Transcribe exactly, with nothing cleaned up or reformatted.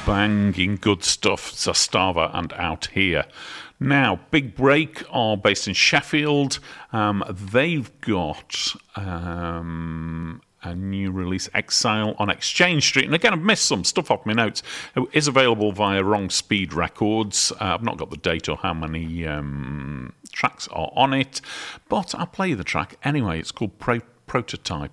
banging good stuff, Zastava and Out Here. Now, Big Break are based in Sheffield. Um, they've got um, a new release, Exile on Exchange Street. And again, I've missed some stuff off my notes. It is available via Wrong Speed Records. Uh, I've not got the date or how many um, tracks are on it, but I'll play the track anyway. It's called Pro- Prototype.